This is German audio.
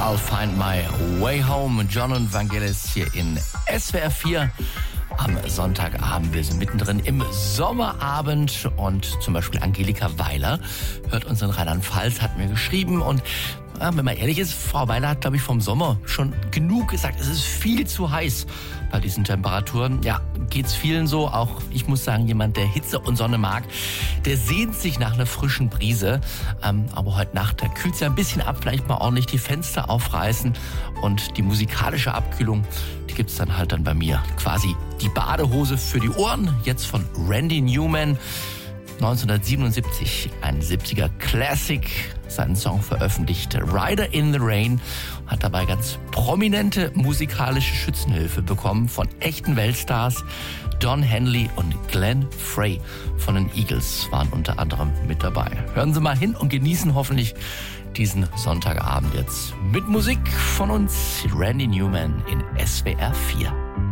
I'll Find My Way Home. John und Vangelis hier in SWR 4 am Sonntagabend. Wir sind mittendrin im Sommerabend und zum Beispiel Angelika Weiler hört uns in Rheinland-Pfalz, hat mir geschrieben und wenn man ehrlich ist, Frau Weiler hat, glaube ich, vom Sommer schon genug gesagt. Es ist viel zu heiß bei diesen Temperaturen. Ja, geht's vielen so. Auch ich muss sagen, jemand, der Hitze und Sonne mag, der sehnt sich nach einer frischen Brise. Aber heute Nacht, da kühlt's ja ein bisschen ab. Vielleicht mal ordentlich die Fenster aufreißen. Und die musikalische Abkühlung, die gibt's dann halt dann bei mir. Quasi die Badehose für die Ohren. Jetzt von Randy Newman. 1977, ein 70er Classic, seinen Song veröffentlicht, Rider in the Rain, hat dabei ganz prominente musikalische Schützenhilfe bekommen von echten Weltstars. Don Henley und Glenn Frey von den Eagles waren unter anderem mit dabei. Hören Sie mal hin und genießen hoffentlich diesen Sonntagabend jetzt mit Musik von uns, Randy Newman in SWR 4.